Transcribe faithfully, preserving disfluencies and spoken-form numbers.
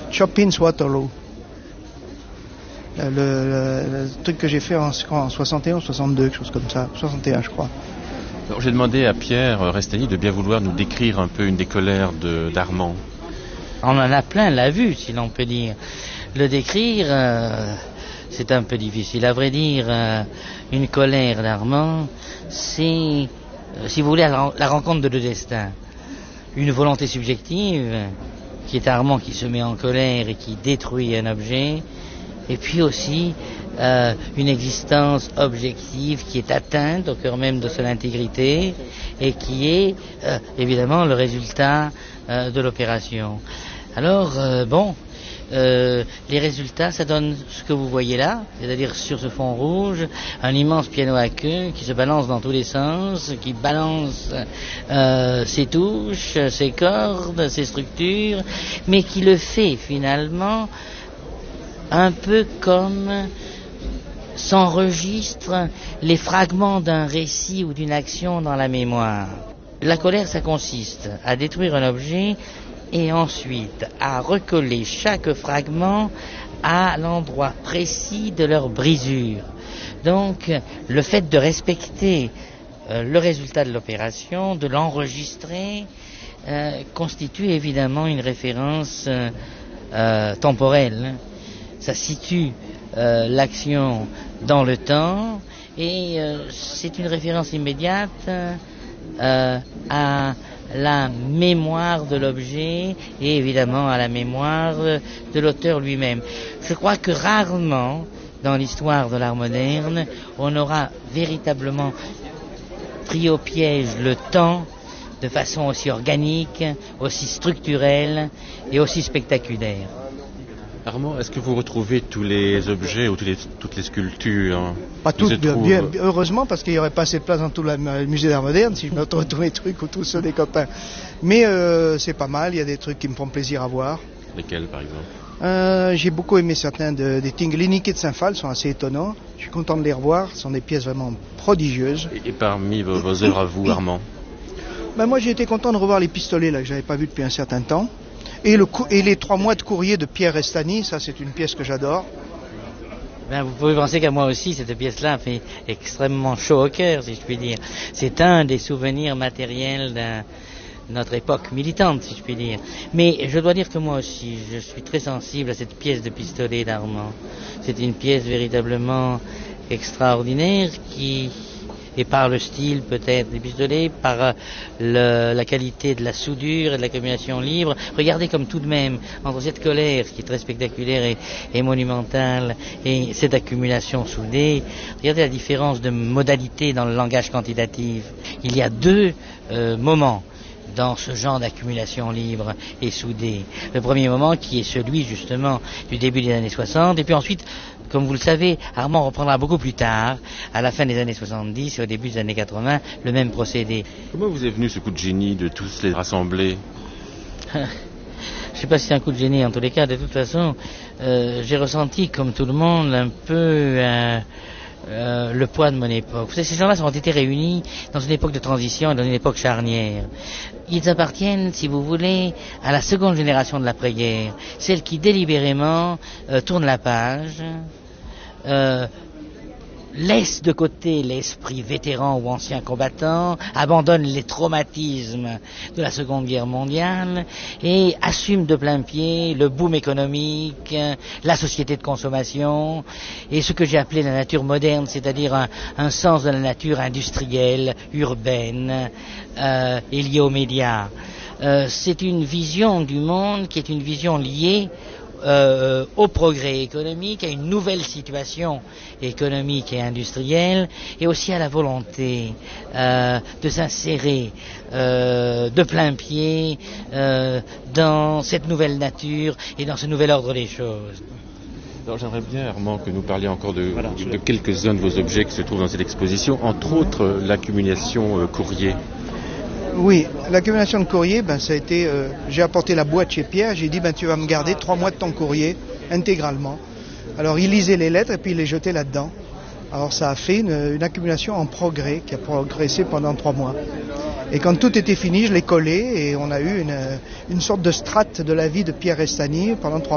Chopin's Waterloo. Le, le, le truc que j'ai fait en, en soixante et onze, soixante-deux, quelque chose comme ça, soixante et un je crois. Alors, j'ai demandé à Pierre Restany de bien vouloir nous décrire un peu une des colères de, d'Armand. On en a plein la vue, si l'on peut dire. Le décrire, euh, c'est un peu difficile. À vrai dire, euh, une colère d'Armand, c'est, euh, si vous voulez, la, la rencontre de deux destins. Une volonté subjective, qui est Armand qui se met en colère et qui détruit un objet, et puis aussi euh, une existence objective qui est atteinte au cœur même de son intégrité et qui est euh, évidemment le résultat euh, de l'opération. Alors, euh, bon, euh, les résultats, ça donne ce que vous voyez là, c'est-à-dire sur ce fond rouge, un immense piano à queue qui se balance dans tous les sens, qui balance euh, ses touches, ses cordes, ses structures, mais qui le fait finalement un peu comme s'enregistrent les fragments d'un récit ou d'une action dans la mémoire. La colère, ça consiste à détruire un objet et ensuite à recoller chaque fragment à l'endroit précis de leur brisure. Donc, le fait de respecter euh, le résultat de l'opération, de l'enregistrer, euh, constitue évidemment une référence euh, euh, temporelle. Ça situe euh, l'action dans le temps et euh, c'est une référence immédiate euh, à la mémoire de l'objet et évidemment à la mémoire de l'auteur lui-même. Je crois que rarement dans l'histoire de l'art moderne on aura véritablement pris au piège le temps de façon aussi organique, aussi structurelle et aussi spectaculaire. Armand, est-ce que vous retrouvez tous les objets ou toutes les, toutes les sculptures? Pas toutes, bien, bien, heureusement, parce qu'il n'y aurait pas assez de place dans tout le musée d'art moderne si je me retrouve tous les trucs ou tous ceux des copains. Mais euh, c'est pas mal, il y a des trucs qui me font plaisir à voir. Lesquels, par exemple? euh, J'ai beaucoup aimé certains de, des Tinguely-Niquet de Saint-Phal, sont assez étonnants. Je suis content de les revoir, ce sont des pièces vraiment prodigieuses. Et, et parmi vos, vos œuvres à vous, Armand? Ben moi j'ai été content de revoir les pistolets là, que je n'avais pas vu depuis un certain temps. Et, le, et les trois mois de courrier de Pierre Restany, ça c'est une pièce que j'adore. Ben, vous pouvez penser qu'à moi aussi, cette pièce-là fait extrêmement chaud au cœur, si je puis dire. C'est un des souvenirs matériels de notre époque militante, si je puis dire. Mais je dois dire que moi aussi, je suis très sensible à cette pièce de pistolet d'Armand. C'est une pièce véritablement extraordinaire qui... et par le style peut-être des pistolets, par le, la qualité de la soudure et de l'accumulation libre. Regardez comme tout de même, entre cette colère qui est très spectaculaire et, et monumentale, et cette accumulation soudée, regardez la différence de modalité dans le langage quantitatif. Il y a deux euh, moments dans ce genre d'accumulation libre et soudée. Le premier moment qui est celui justement du début des années soixante, et puis ensuite, comme vous le savez, Armand reprendra beaucoup plus tard, à la fin des années soixante-dix et au début des années quatre-vingts, le même procédé. Comment vous est venu ce coup de génie de tous les rassembler? Je ne sais pas si c'est un coup de génie, en tous les cas, de toute façon, euh, j'ai ressenti, comme tout le monde, un peu euh, euh, le poids de mon époque. Vous savez, ces gens-là ont été réunis dans une époque de transition et dans une époque charnière. Ils appartiennent, si vous voulez, à la seconde génération de l'après-guerre, celle qui délibérément euh, tourne la page, euh, laisse de côté l'esprit vétéran ou ancien combattant, abandonne les traumatismes de la Seconde Guerre mondiale et assume de plein pied le boom économique, la société de consommation et ce que j'ai appelé la nature moderne, c'est-à-dire un, un sens de la nature industrielle, urbaine euh, et liée aux médias. Euh, c'est une vision du monde qui est une vision liée Euh, au progrès économique, à une nouvelle situation économique et industrielle, et aussi à la volonté euh, de s'insérer euh, de plein pied euh, dans cette nouvelle nature et dans ce nouvel ordre des choses. Alors j'aimerais bien, Armand, que nous parlions encore de, voilà, de, de quelques-uns de vos objets qui se trouvent dans cette exposition, entre autres l'accumulation euh, courrier. Oui, l'accumulation de courrier, ben, ça a été, euh, j'ai apporté la boîte chez Pierre, j'ai dit ben, tu vas me garder trois mois de ton courrier intégralement. Alors il lisait les lettres et puis il les jetait là-dedans. Alors ça a fait une, une accumulation en progrès qui a progressé pendant trois mois. Et quand tout était fini, je l'ai collé et on a eu une, une sorte de strate de la vie de Pierre Restany pendant trois mois.